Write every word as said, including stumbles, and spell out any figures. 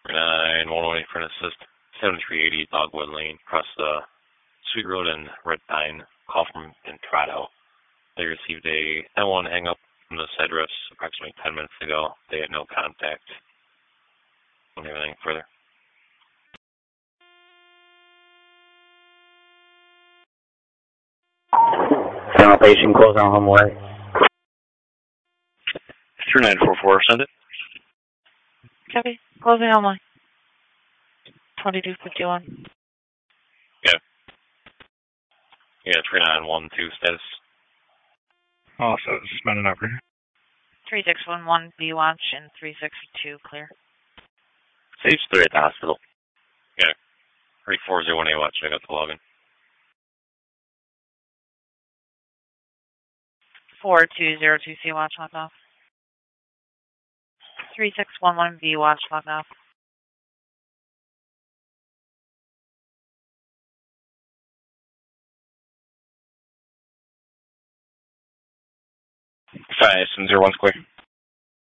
nine one one eight for an assist. seventy-three eighty Dogwood Lane, across the Sweet Road and Red Pine. Call from Entrado. They received a ten one hang up from the side refs approximately ten minutes ago. They had no contact. Don't have anything further. Final patient, close on home way. three nine four four, send it. Copy. Closing on line. twenty-two fifty-one. Yeah. Yeah, three nine one two status. Also, suspended operator. three six one one B watch and three six two clear. Stage three at the hospital. Yeah. three four zero one A watch, I got the login. four two zero two C watch logged off. three six one one B watch logged off. Five seven zero one's clear.